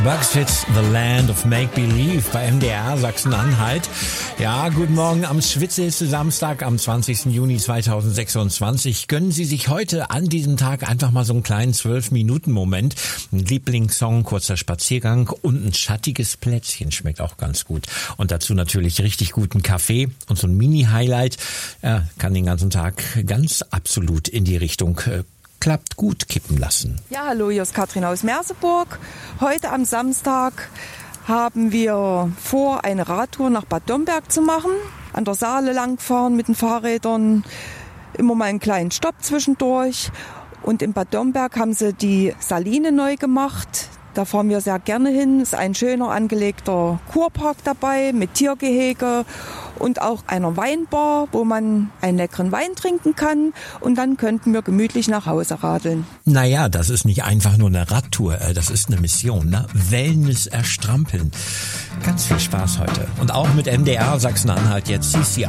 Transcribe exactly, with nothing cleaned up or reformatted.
Bugs Fitz, The Land of Make-Believe bei M D R Sachsen-Anhalt. Ja, guten Morgen am schwitzigsten Samstag, am zwanzigsten Juni zweitausendsechsundzwanzig. Gönnen Sie sich heute an diesem Tag einfach mal so einen kleinen zwölf-Minuten-Moment. Ein Lieblingssong, kurzer Spaziergang und ein schattiges Plätzchen schmeckt auch ganz gut. Und dazu natürlich richtig guten Kaffee und so ein Mini-Highlight. Ja, kann den ganzen Tag ganz absolut in die Richtung äh, klappt gut kippen lassen. Ja, hallo, hier ist Katrin aus Merseburg. Heute am Samstag haben wir vor, eine Radtour nach Bad Domberg zu machen. An der Saale langfahren mit den Fahrrädern, immer mal einen kleinen Stopp zwischendurch. Und in Bad Domberg haben sie die Saline neu gemacht. Da fahren wir sehr gerne hin. Es ist ein schöner angelegter Kurpark dabei mit Tiergehege und auch einer Weinbar, wo man einen leckeren Wein trinken kann. Und dann könnten wir gemütlich nach Hause radeln. Naja, das ist nicht einfach nur eine Radtour, das ist eine Mission, ne? Wellness erstrampeln. Ganz viel Spaß heute. Und auch mit M D R Sachsen-Anhalt jetzt C C